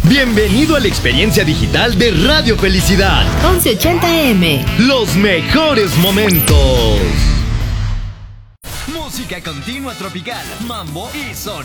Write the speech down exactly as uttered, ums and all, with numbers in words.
Bienvenido a la experiencia digital de Radio Felicidad. once ochenta eme. Los mejores momentos. Música continua tropical, mambo y son.